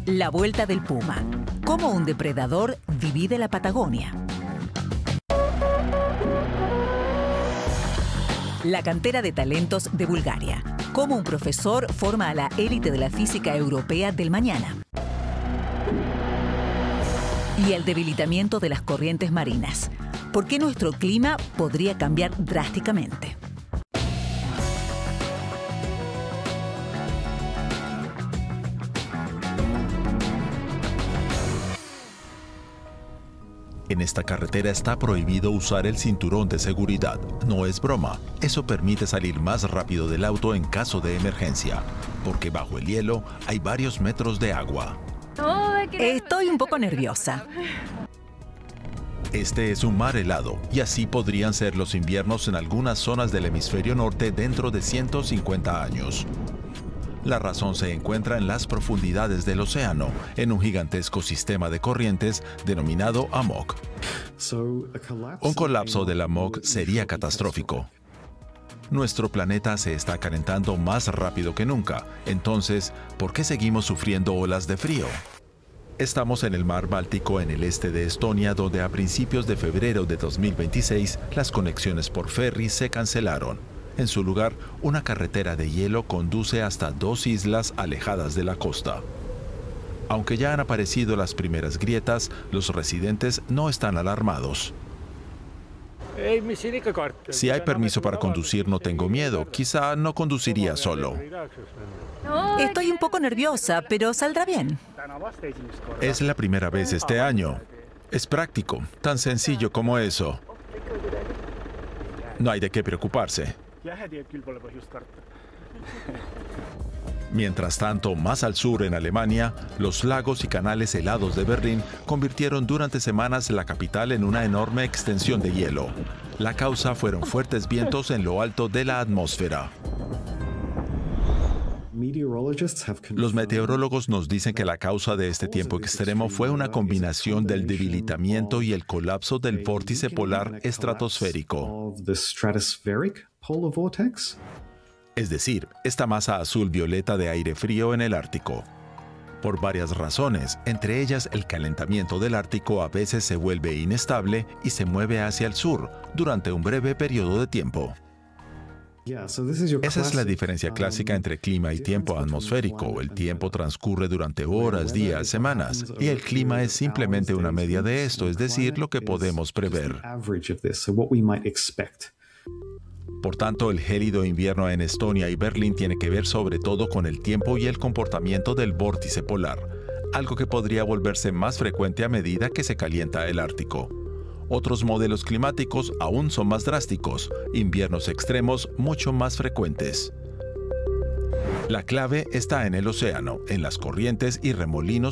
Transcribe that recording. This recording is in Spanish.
La vuelta del puma. Cómo un depredador divide la Patagonia. La cantera de talentos de Bulgaria. Cómo un profesor forma a la élite de la física europea del mañana. Y el debilitamiento de las corrientes marinas. ¿Por qué nuestro clima podría cambiar drásticamente? En esta carretera está prohibido usar el cinturón de seguridad. No es broma. Eso permite salir más rápido del auto en caso de emergencia, porque bajo el hielo hay varios metros de agua. Estoy un poco nerviosa. Este es un mar helado, y así podrían ser los inviernos en algunas zonas del hemisferio norte dentro de 150 años. La razón se encuentra en las profundidades del océano, en un gigantesco sistema de corrientes denominado AMOC. Un colapso del AMOC sería catastrófico. Nuestro planeta se está calentando más rápido que nunca. Entonces, ¿por qué seguimos sufriendo olas de frío? Estamos en el mar Báltico en el este de Estonia, donde a principios de febrero de 2026 las conexiones por ferry se cancelaron. En su lugar, una carretera de hielo conduce hasta 2 islas alejadas de la costa. Aunque ya han aparecido las primeras grietas, los residentes no están alarmados. Si hay permiso para conducir, no tengo miedo. Quizá no conduciría solo. Estoy un poco nerviosa, pero saldrá bien. Es la primera vez este año. Es práctico, tan sencillo como eso. No hay de qué preocuparse. Mientras tanto, más al sur en Alemania, los lagos y canales helados de Berlín convirtieron durante semanas la capital en una enorme extensión de hielo. La causa fueron fuertes vientos en lo alto de la atmósfera. Los meteorólogos nos dicen que la causa de este tiempo extremo fue una combinación del debilitamiento y el colapso del vórtice polar estratosférico. Es decir, esta masa azul-violeta de aire frío en el Ártico. Por varias razones, entre ellas el calentamiento del Ártico a veces se vuelve inestable y se mueve hacia el sur durante un breve periodo de tiempo. Esa es la diferencia clásica entre clima y tiempo atmosférico. El tiempo transcurre durante horas, días, semanas, y el clima es simplemente una media de esto, es decir, lo que podemos prever. Por tanto, el gélido invierno en Estonia y Berlín tiene que ver sobre todo con el tiempo y el comportamiento del vórtice polar, algo que podría volverse más frecuente a medida que se calienta el Ártico. Otros modelos climáticos aún son más drásticos, inviernos extremos mucho más frecuentes. La clave está en el océano, en las corrientes y remolinos